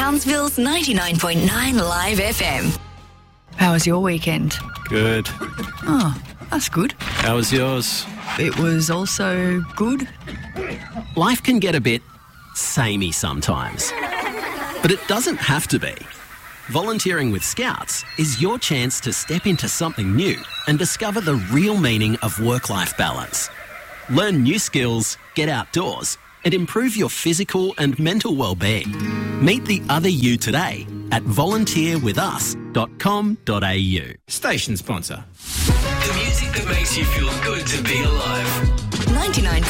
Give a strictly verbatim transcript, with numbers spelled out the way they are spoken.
Townsville's ninety-nine point nine Live F M. How was your weekend? Good. Oh, that's good. How was yours? It was also good. Life can get a bit samey sometimes, but it doesn't have to be. Volunteering with Scouts is your chance to step into something new and discover the real meaning of work-life balance. Learn new skills, get outdoors, and improve your physical and mental well-being. Meet the other you today at volunteer with us dot com dot a u. Station sponsor. The music that makes you feel good to be alive. ninety-nine